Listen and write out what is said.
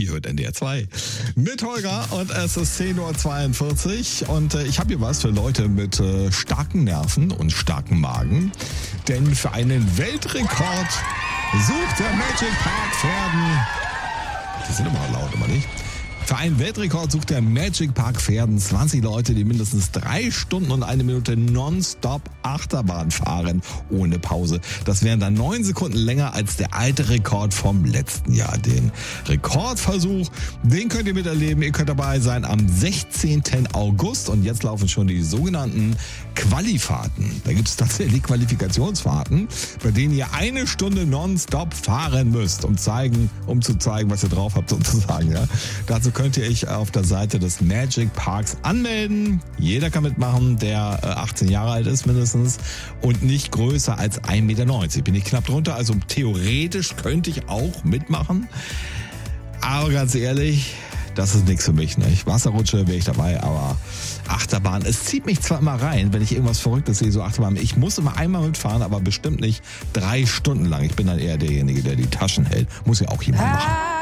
Ihr hört NDR 2 mit Holger und es ist 10.42 Uhr und ich habe hier was für Leute mit starken Nerven und starken Magen. Denn für einen Weltrekord sucht der Magic Park Pferden... Die sind immer laut, immer nicht? Für einen Weltrekord sucht der Magic Park Pferden 20 Leute, die mindestens 3 Stunden und 1 Minute nonstop Achterbahn fahren, ohne Pause. Das wären dann 9 Sekunden länger als der alte Rekord vom letzten Jahr. Den Rekordversuch, den könnt ihr miterleben. Ihr könnt dabei sein am 16. August und jetzt laufen schon die sogenannten Qualifahrten. Da gibt es tatsächlich Qualifikationsfahrten, bei denen ihr 1 Stunde nonstop fahren müsst, um zu zeigen, was ihr drauf habt sozusagen. Ja. Dazu könnt ihr euch auf der Seite des Magic Parks anmelden. Jeder kann mitmachen, der 18 Jahre alt ist mindestens und nicht größer als 1,90 Meter. Bin ich knapp drunter, also theoretisch könnte ich auch mitmachen. Aber ganz ehrlich, das ist nichts für mich. Nicht? Wasserrutsche wäre ich dabei, aber Achterbahn, es zieht mich zwar immer rein, wenn ich irgendwas Verrücktes sehe, so Achterbahn. Ich muss immer einmal mitfahren, aber bestimmt nicht 3 Stunden lang. Ich bin dann eher derjenige, der die Taschen hält. Muss ja auch jemand machen.